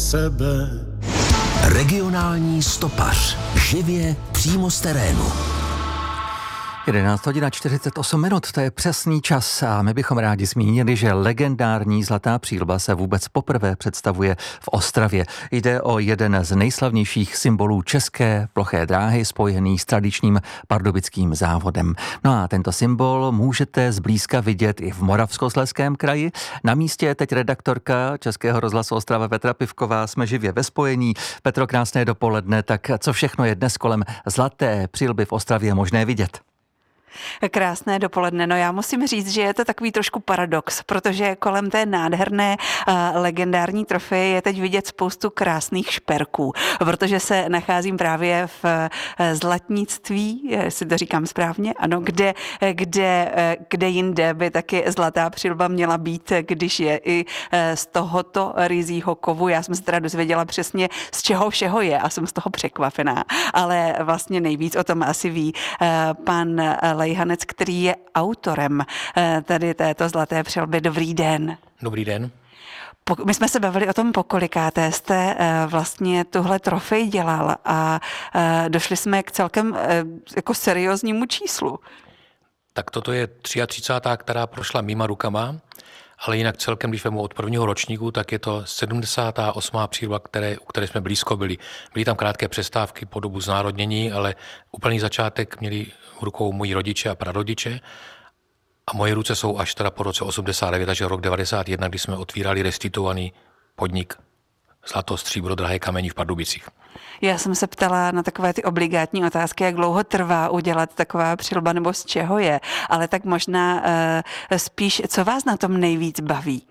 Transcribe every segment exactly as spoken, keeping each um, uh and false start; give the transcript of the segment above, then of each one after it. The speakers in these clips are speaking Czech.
sebe. Regionální stopař. Živě přímo z terénu. jedenáct hodin čtyřicet osm minut, to je přesný čas a my bychom rádi zmínili, že legendární Zlatá přílba se vůbec poprvé představuje v Ostravě. Jde o jeden z nejslavnějších symbolů české ploché dráhy spojený s tradičním pardubickým závodem. No a tento symbol můžete zblízka vidět i v Moravskoslezském kraji. Na místě je teď redaktorka Českého rozhlasu Ostrava Petra Pivková, jsme živě ve spojení. Petro, krásné dopoledne, tak co všechno je dnes kolem Zlaté přílby v Ostravě možné vidět? Krásné dopoledne. No já musím říct, že je to takový trošku paradox, protože kolem té nádherné uh, legendární trofeje je teď vidět spoustu krásných šperků, protože se nacházím právě v uh, zlatnictví, jestli to říkám správně, ano, kde, kde, uh, kde jinde by taky Zlatá přílba měla být, když je i uh, z tohoto ryzího kovu. Já jsem se teda dozvěděla přesně, z čeho všeho je a jsem z toho překvapená, ale vlastně nejvíc o tom asi ví uh, pan Lejhanec, který je autorem tady této Zlaté přílby. Dobrý den. Dobrý den. My jsme se bavili o tom, pokolikáté jste vlastně tuhle trofej dělal a došli jsme k celkem jako serióznímu číslu. Tak toto je třicátá, která prošla mýma rukama, ale jinak celkem, když vemu od prvního ročníku, tak je to sedmdesátá osmá přílba, které, u které jsme blízko byli. Byly tam krátké přestávky po dobu znárodnění, ale úplný začátek měli v rukou moji rodiče a prarodiče a moje ruce jsou až teda po roce osmdesát devět, takže rok devadesát jedna, kdy jsme otvírali restituovaný podnik Zlato, stříbro, drahé kamení v Pardubicích. Já jsem se ptala na takové ty obligátní otázky, jak dlouho trvá udělat taková přílba nebo z čeho je, ale tak možná uh, spíš, co vás na tom nejvíc baví?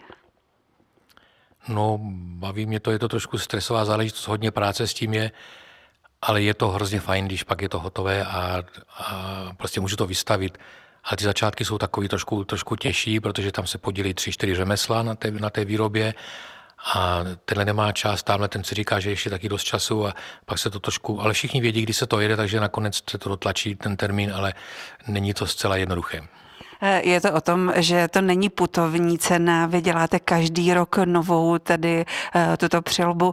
No, baví mě to, je to trošku stresová záležitost, hodně práce s tím je, ale je to hrozně fajn, když pak je to hotové a, a prostě můžu to vystavit. Ale ty začátky jsou takový trošku, trošku těžší, protože tam se podílí tři, čtyři řemesla na té, na té výrobě a tenhle nemá čas, tamhle ten si říká, že ještě taky dost času a pak se to trošku, ale všichni vědí, kdy se to jede, takže nakonec se to dotlačí ten termín, ale není to zcela jednoduché. Je to o tom, že to není putovní cena, vy děláte každý rok novou tady tuto přílbu.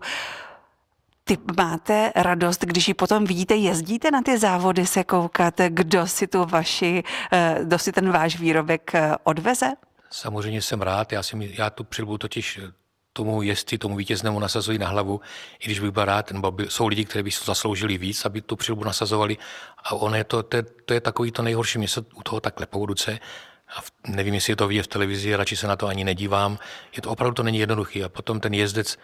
Ty máte radost, když ji potom vidíte, jezdíte na ty závody se koukat, kdo si tu vaši, kdo si ten váš výrobek odveze? Samozřejmě jsem rád, já, si, já tu přílbu totiž tomu jezdci, tomu vítěznému nasazují na hlavu, i když bych byl rád, nebo by, jsou lidi, kteří by si zasloužili víc, aby tu přílbu nasazovali a ono je to, to, to je takový to nejhorší, mě se u toho tak klepou ruce a v, nevím, jestli je to vidět v televizi, radši se na to ani nedívám, je to opravdu to není jednoduchý a potom ten jezdec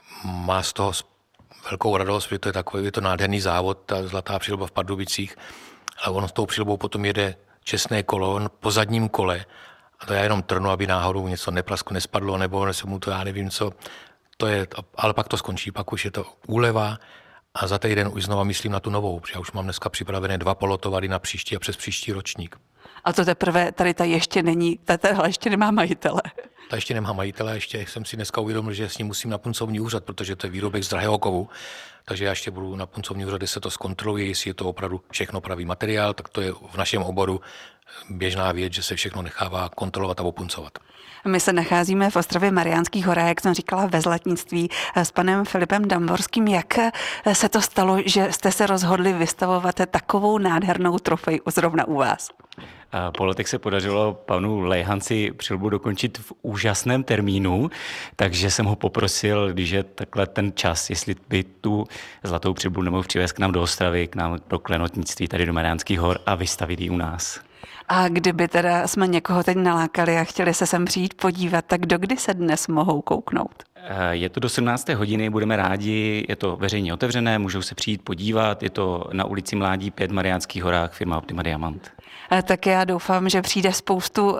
má z toho velkou radost, protože to je takový, je to nádherný závod, ta Zlatá přílba v Pardubicích, ale ono s tou přílbou potom jede čestné kolo po zadním kole a to já jenom trnu, aby náhodou něco neprasklo, nespadlo, nebo se mu to, já nevím co, to je, ale pak to skončí, pak už je to úleva a za týden už znova myslím na tu novou, protože já už mám dneska připravené dva polotovary na příští a přes příští ročník. A to teprve, tady ta ještě není, ta ještě nemá majitele. Ta ještě nemá majitele, ještě jsem si dneska uvědomil, že s ním musím na puncovní úřad, protože to je výrobek z drahého kovu, takže já ještě budu na puncovní úřad, kde se to zkontroluje, jestli je to opravdu všechno pravý materiál, tak to je v našem oboru běžná věc, že se všechno nechává kontrolovat a opuncovat. My se nacházíme v Ostravě Mariánských horách, jak jsem říkala, ve zlatnictví s panem Filipem Damborským. Jak se to stalo, že jste se rozhodli vystavovat takovou nádhernou trofej zrovna u vás? Po letech se podařilo panu Lejhanci přílbu dokončit v úžasném termínu, takže jsem ho poprosil, když je takhle ten čas, jestli by tu Zlatou přílbu nemohl přivést k nám do Ostravy, k nám do klenotnictví, tady do Mariánských hor a vystavit ji u nás. A kdyby teda jsme někoho teď nalákali a chtěli se sem přijít podívat, tak dokdy se dnes mohou kouknout? Je to do sedmnácté hodiny, budeme rádi, je to veřejně otevřené, můžou se přijít podívat, je to na ulici Mládí pět v Mariánských horách, firma Optima Diamant. Tak já doufám, že přijde spoustu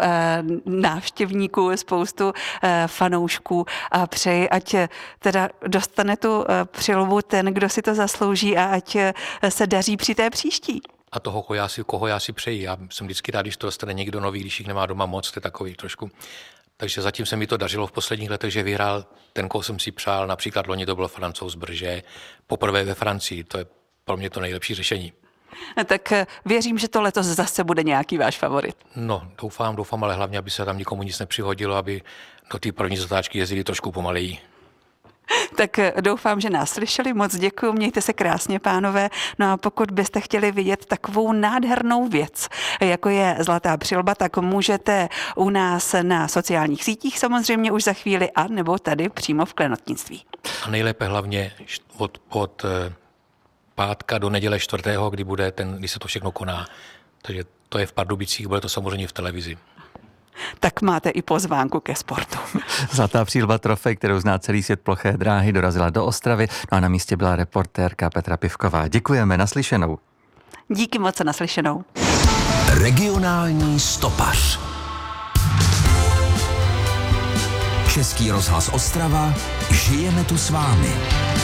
návštěvníků, spoustu fanoušků a přeji, ať teda dostane tu přílbu ten, kdo si to zaslouží a ať se daří při té příští. A toho, koho já si, koho já si přeji. Já jsem vždycky rád, když to dostane někdo nový, když jich nemá doma moc, to je takový trošku. Takže zatím se mi to dařilo v posledních letech, že vyhrál ten, koho jsem si přál. Například loni to byl Francouz Brže, poprvé ve Francii. To je pro mě to nejlepší řešení. Tak věřím, že to letos zase bude nějaký váš favorit. No, doufám, doufám, ale hlavně, aby se tam nikomu nic nepřihodilo, aby do té první zatáčky jezdili trošku pomaleji. Tak doufám, že nás slyšeli. Moc děkuji, mějte se krásně, pánové. No a pokud byste chtěli vidět takovou nádhernou věc, jako je Zlatá přilba, tak můžete u nás na sociálních sítích samozřejmě už za chvíli a nebo tady přímo v Klenotnictví. A nejlépe hlavně od, od pátka do neděle čtvrtého, kdy bude ten, kdy se to všechno koná. Takže to je v Pardubicích, bude to samozřejmě v televizi. Tak máte i pozvánku ke sportu. Zlatá přilba trofej, kterou zná celý svět ploché dráhy, dorazila do Ostravy, no a na místě byla reportérka Petra Pivková. Děkujeme, naslyšenou. Díky moc, naslyšenou. Regionální stopař. Český rozhlas Ostrava, žijeme tu s vámi.